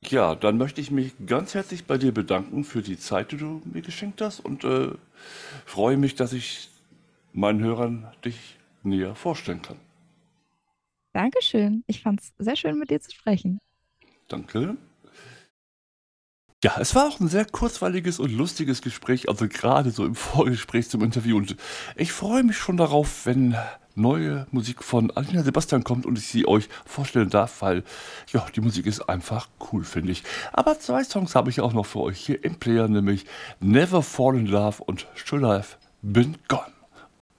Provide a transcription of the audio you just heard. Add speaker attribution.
Speaker 1: Ja, dann möchte ich mich ganz herzlich bei dir bedanken für die Zeit, die du mir geschenkt hast und freue mich, dass ich meinen Hörern dich näher vorstellen kann.
Speaker 2: Dankeschön. Ich fand es sehr schön, mit dir zu sprechen.
Speaker 1: Danke. Ja, es war auch ein sehr kurzweiliges und lustiges Gespräch, also gerade so im Vorgespräch zum Interview. Und ich freue mich schon darauf, wenn neue Musik von Alina Sebastian kommt und ich sie euch vorstellen darf, weil ja, die Musik ist einfach cool, finde ich. Aber zwei Songs habe ich auch noch für euch hier im Player, nämlich Never Fall in Love und Should Have Been Gone.